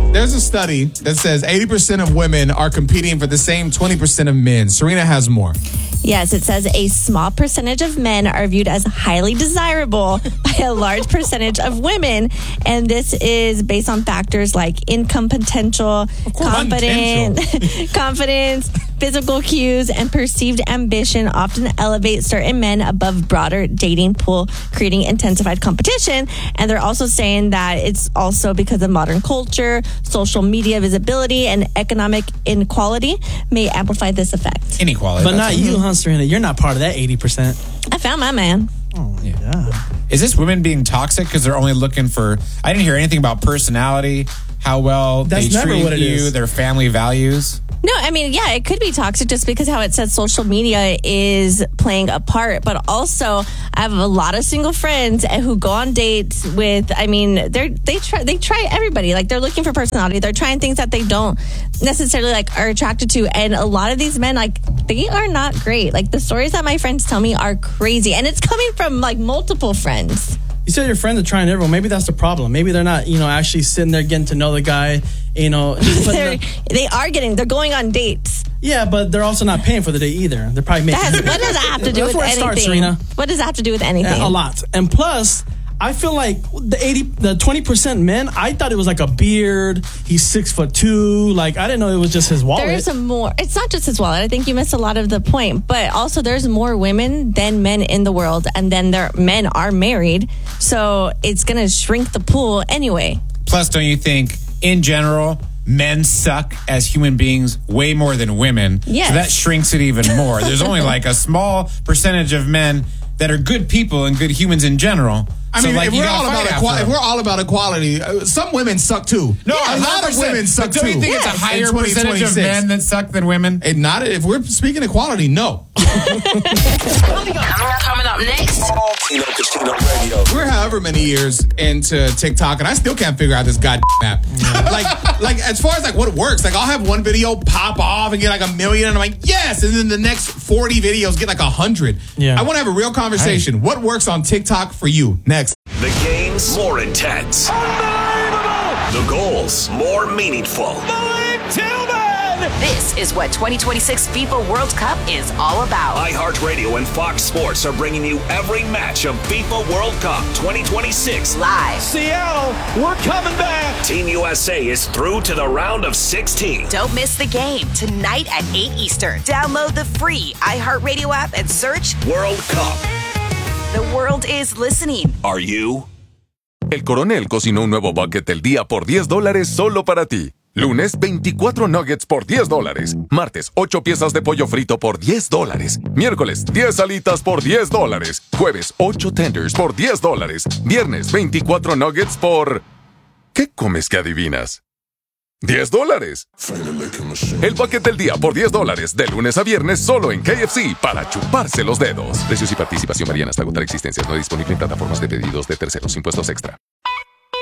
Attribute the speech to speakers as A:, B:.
A: There's a study that says 80% of women are competing for the same 20% of men. Serena has more.
B: Yes, it says a small percentage of men are viewed as highly desirable by a large percentage of women. And this is based on factors like income potential, confidence, physical cues, and perceived ambition often elevate certain men above broader dating pool, creating intensified competition. And they're also saying that it's also because of modern culture, social media visibility, and economic inequality may amplify this effect.
A: Inequality.
C: But not you, huh, Serena? You're not part of that 80%.
B: I found my man.
C: Oh, yeah.
A: Is this women being toxic because they're only looking for... I didn't hear anything about personality, how well
C: That's
A: they
C: never
A: treat
C: what it
A: you,
C: is.
A: their family values.
B: No, I mean, yeah, it could be toxic just because how it says social media is playing a part. But also, I have a lot of single friends who go on dates with, I mean, they try everybody. Like, they're looking for personality. They're trying things that they don't necessarily, like, are attracted to. And a lot of these men, like, they are not great. Like, the stories that my friends tell me are crazy. And it's coming from, like, multiple friends.
C: You said your friends are trying everyone. Maybe that's the problem. Maybe they're not, actually sitting there getting to know the guy,
B: They're going on dates.
C: Yeah, but they're also not paying for the date either. They're probably making...
B: What does that have to do with
C: That's where it
B: anything?
C: starts, Serena.
B: What does that have to do with anything?
C: A lot. And plus, I feel like the 20% men, I thought it was like a beard. He's 6'2". Like, I didn't know it was just his wallet.
B: There's more. It's not just his wallet. I think you missed a lot of the point. But also, there's more women than men in the world, and then their men are married, so it's gonna shrink the pool anyway.
A: Plus, don't you think, in general, men suck as human beings way more than women?
B: Yes.
A: So that shrinks it even more. There's only like a small percentage of men that are good people and good humans in general.
D: I mean, if we're all about equality, some women suck too.
A: No,
D: a lot of women suck too.
A: Don't you think it's a higher percentage of men that suck than women?
D: And not if we're speaking equality, no.
E: Coming up next.
F: Tino Casino Radio.
D: We're however many years into TikTok, and I still can't figure out this goddamn app. like as far as like what works, like I'll have one video pop off and get like 1 million, and I'm like, yes, and then the next 40 videos get like 100.
C: Yeah.
D: I want to have a real conversation. Hey. What works on TikTok for you? Next.
F: The games more intense. Unbelievable! The goals more meaningful.
E: Malik Tillman! This is what 2026 FIFA World Cup is all about.
F: iHeartRadio and Fox Sports are bringing you every match of FIFA World Cup 2026
E: live.
F: Seattle, we're coming back. Team USA is through to the round of 16.
E: Don't miss the game tonight at 8 Eastern. Download the free iHeartRadio app and search
F: World Cup.
E: The world is listening.
F: Are you?
G: El Coronel cocinó un nuevo bucket del día por $10 solo para ti. Lunes, 24 nuggets por $10. Martes, 8 piezas de pollo frito por $10. Miércoles, 10 alitas por $10. Jueves, 8 tenders por $10. Viernes, 24 nuggets por... ¿Qué comes que adivinas? $10. El bucket del día por $10 de lunes a viernes solo en KFC para chuparse los dedos. Precios y participación varían hasta agotar existencias. No disponible en plataformas de pedidos de terceros. Impuestos extra.